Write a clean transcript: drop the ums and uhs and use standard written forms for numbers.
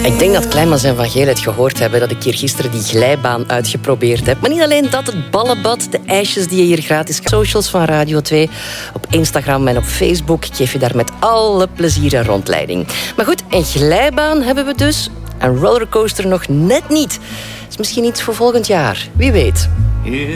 Ik denk dat Kleinmans en Van Geel het gehoord hebben dat ik hier gisteren die glijbaan uitgeprobeerd heb. Maar niet alleen dat, het ballenbad, de ijsjes die je hier gratis krijgt. Socials van Radio 2, op Instagram en op Facebook. Ik geef je daar met alle plezier een rondleiding. Maar goed, een glijbaan hebben we dus. Een rollercoaster nog net niet. Dat is misschien iets voor volgend jaar. Wie weet.